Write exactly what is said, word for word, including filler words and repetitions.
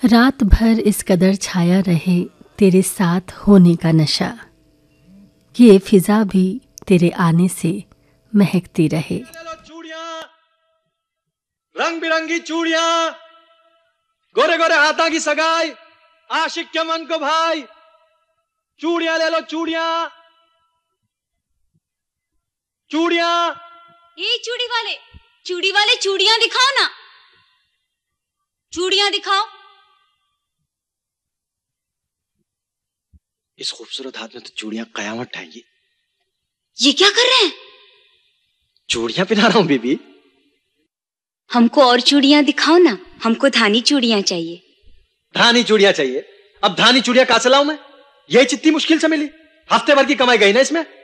रात भर इस कदर छाया रहे तेरे साथ होने का नशा, ये फिजा भी तेरे आने से महकती रहे। चूड़ियां, रंग बिरंगी चूड़ियां, गोरे गोरे हाथों की सगाई, आशिक के मन को भाई। चूड़ियां ले लो चूड़ियां, चूड़ियां। ये चूड़ी वाले, चूड़ी वाले चूड़ियां दिखाओ ना, चूड़ियां दिखाओ। इस खूबसूरत हाथ में तो चूड़ियां कयामत ढाएंगी। ये क्या कर रहे हैं? चूड़ियां पहना रहा हूं बीबी। हमको और चूड़ियां दिखाओ ना, हमको धानी चूड़ियां चाहिए। धानी चूड़ियां चाहिए? अब धानी चूड़ियां कहां से लाऊं मैं? यही चित्ती मुश्किल से मिली, हफ्ते भर की कमाई गई ना इसमें।